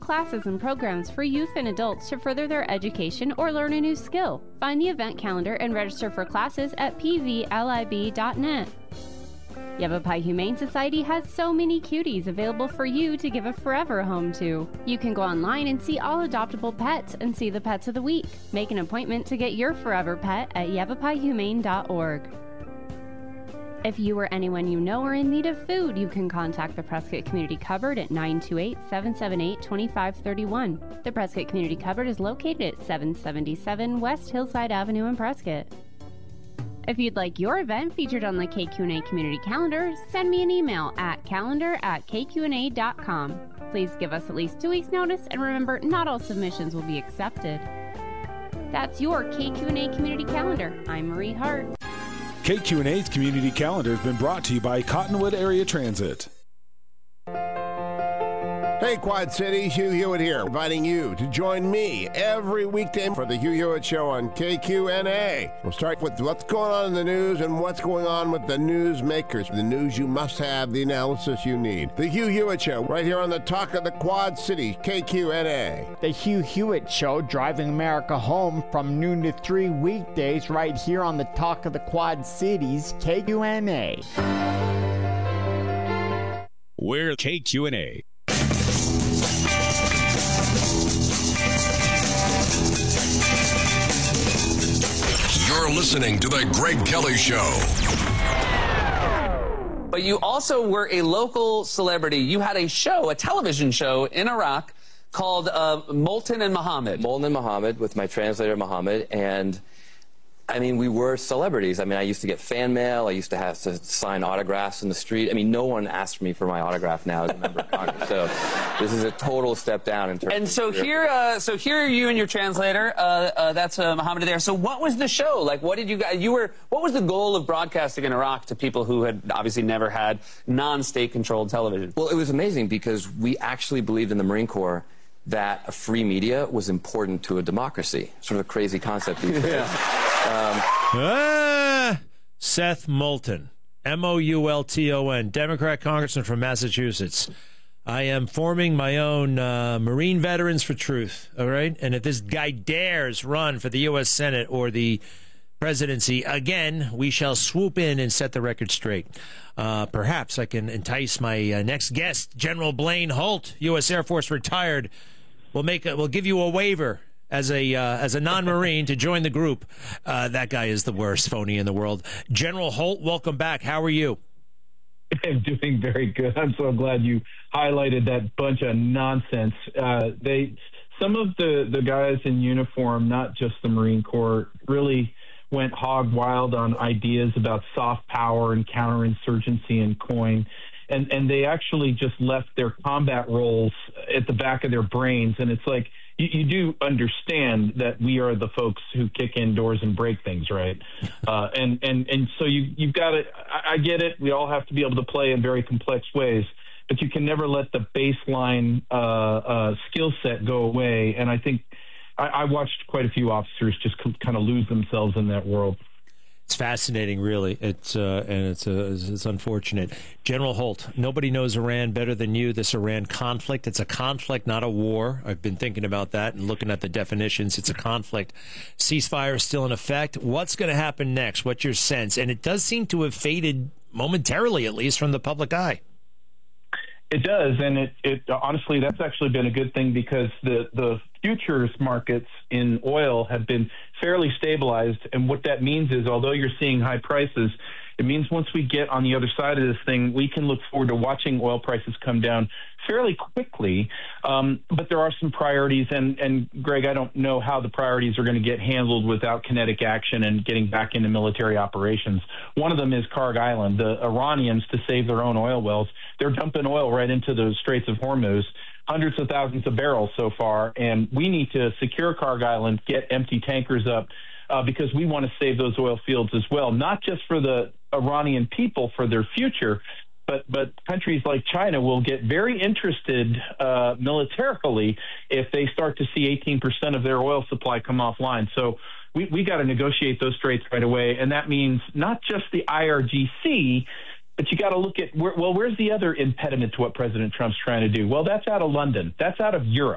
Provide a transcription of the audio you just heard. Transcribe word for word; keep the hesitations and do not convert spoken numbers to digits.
classes and programs for youth and adults to further their education or learn a new skill. Find the event calendar and register for classes at p v lib dot net. Yavapai Humane Society has so many cuties available for you to give a forever home to. You can go online and see all adoptable pets and see the pets of the week. Make an appointment to get your forever pet at yavapai humane dot org. If you or anyone you know are in need of food, you can contact the Prescott Community Cupboard at nine two eight, seven seven eight, two five three one. The Prescott Community Cupboard is located at seven seventy-seven West Hillside Avenue in Prescott. If you'd like your event featured on the K Q N A Community Calendar, send me an email at calendar at k q n a dot com. Please give us at least two weeks' notice, and remember, not all submissions will be accepted. That's your K Q N A Community Calendar. I'm Marie Hart. K Q N A's Community Calendar has been brought to you by Cottonwood Area Transit. Hey, Quad Cities, Hugh Hewitt here, inviting you to join me every weekday for the Hugh Hewitt Show on K Q N A. We'll start with what's going on in the news and what's going on with the news makers. The news you must have, the analysis you need. The Hugh Hewitt Show, right here on the Talk of the Quad Cities, K Q N A. The Hugh Hewitt Show, driving America home from noon to three weekdays, right here on the Talk of the Quad Cities, K Q N A. We're K Q N A. You're listening to The Greg Kelly Show. But you also were a local celebrity. You had a show, a television show in Iraq called uh, Molten and Muhammad. Molten and Muhammad with my translator, Muhammad. And, I mean, we were celebrities. I mean, I used to get fan mail. I used to have to sign autographs in the street. I mean, no one asked me for my autograph now as a member of Congress. So this is a total step down in terms and of so career. here, uh, so here are you and your translator. Uh, uh, that's uh, Muhammad there. So what was the show like? What did you guys? You were. What was the goal of broadcasting in Iraq to people who had obviously never had non-state controlled television? Well, it was amazing because we actually believed in the Marine Corps that a free media was important to a democracy. Sort of a crazy concept these days. Yeah. Um, ah, Seth Moulton, M O U L T O N, Democrat congressman from Massachusetts. I am forming my own uh, Marine Veterans for Truth, all right? And if this guy dares run for the U S Senate or the presidency again, we shall swoop in and set the record straight. Uh, perhaps I can entice my uh, next guest, General Blaine Holt, U S Air Force retired. We'll make a, we'll give you a waiver as a uh, as a non-Marine to join the group. Uh, that guy is the worst phony in the world. General Holt, welcome back. How are you? I'm doing very good. I'm so glad you highlighted that bunch of nonsense. Uh, they, some of the, the guys in uniform, not just the Marine Corps, really went hog wild on ideas about soft power and counterinsurgency and coin. And, and they actually just left their combat roles at the back of their brains. And it's like, you, you do understand that we are the folks who kick in doors and break things, right? Uh, and, and, and so you, you've got to, I, I get it. We all have to be able to play in very complex ways, but you can never let the baseline uh, uh, skill set go away. And I think I, I watched quite a few officers just kind of lose themselves in that world. It's fascinating, really. It's uh, and it's uh, it's unfortunate. General Holt, nobody knows Iran better than you. This Iran conflict, it's a conflict, not a war. I've been thinking about that and looking at the definitions. It's a conflict. Ceasefire is still in effect. What's going to happen next? What's your sense? And it does seem to have faded momentarily, at least from the public eye. It does, and it, it honestly, that's actually been a good thing because the, the futures markets in oil have been fairly stabilized, and what that means is, although you're seeing high prices, it means once we get on the other side of this thing, we can look forward to watching oil prices come down fairly quickly. Um, but there are some priorities, and, and Greg, I don't know how the priorities are going to get handled without kinetic action and getting back into military operations. One of them is Karg Island. The Iranians, to save their own oil wells, they're dumping oil right into the Straits of Hormuz, hundreds of thousands of barrels so far, and we need to secure Karg Island, get empty tankers up, uh, because we want to save those oil fields as well, not just for the Iranian people, for their future, but but countries like China will get very interested uh, militarily if they start to see eighteen percent of their oil supply come offline. So we, we got to negotiate those straits right away, and that means not just the I R G C, but you got to look at, where, well, where's the other impediment to what President Trump's trying to do? Well, that's out of London. That's out of Europe.